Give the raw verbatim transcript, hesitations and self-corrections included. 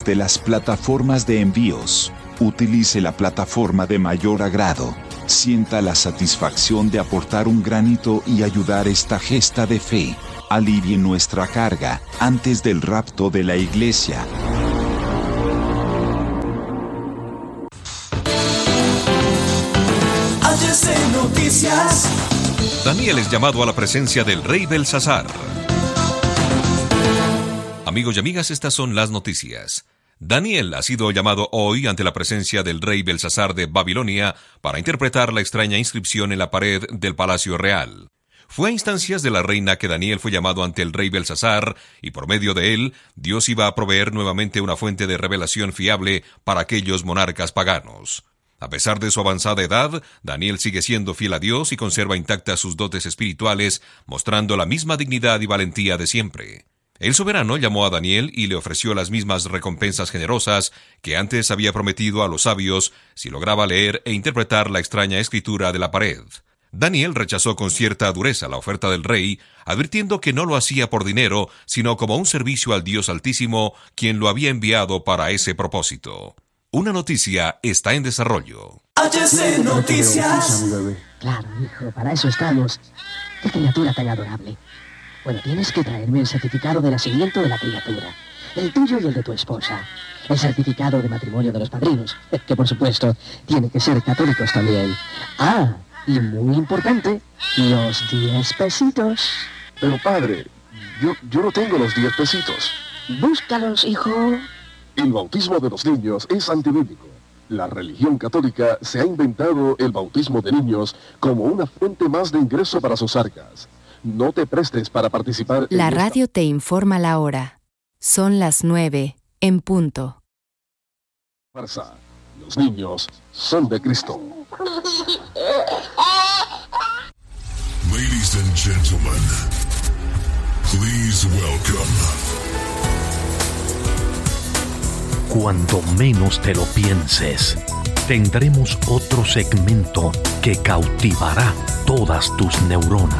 de las plataformas de envíos. Utilice la plataforma de mayor agrado. Sienta la satisfacción de aportar un granito y ayudar esta gesta de fe. Alivie nuestra carga antes del rapto de la iglesia. H C Noticias. Daniel es llamado a la presencia del rey Belsasar. Amigos y amigas, estas son las noticias. Daniel ha sido llamado hoy ante la presencia del rey Belsasar de Babilonia para interpretar la extraña inscripción en la pared del palacio real. Fue a instancias de la reina que Daniel fue llamado ante el rey Belsasar, y por medio de él, Dios iba a proveer nuevamente una fuente de revelación fiable para aquellos monarcas paganos. A pesar de su avanzada edad, Daniel sigue siendo fiel a Dios y conserva intactas sus dotes espirituales, mostrando la misma dignidad y valentía de siempre. El soberano llamó a Daniel y le ofreció las mismas recompensas generosas que antes había prometido a los sabios si lograba leer e interpretar la extraña escritura de la pared. Daniel rechazó con cierta dureza la oferta del rey, advirtiendo que no lo hacía por dinero, sino como un servicio al Dios Altísimo, quien lo había enviado para ese propósito. Una noticia está en desarrollo. H C Noticias. Claro, hijo, para eso estamos. Qué criatura tan adorable. Bueno, tienes que traerme el certificado de nacimiento de la criatura. El tuyo y el de tu esposa. El certificado de matrimonio de los padrinos. Que por supuesto, tienen que ser católicos también. Ah, y muy importante, los diez pesitos. Pero padre, yo, yo no tengo los diez pesitos. Búscalos, hijo. El bautismo de los niños es antibíblico. La religión católica se ha inventado el bautismo de niños como una fuente más de ingreso para sus arcas. No te prestes para participar. La en radio esta... te informa la hora. Son las nueve, en punto. Farsa. Los niños son de Cristo. Ladies and gentlemen, please welcome. Cuando menos te lo pienses, tendremos otro segmento que cautivará todas tus neuronas.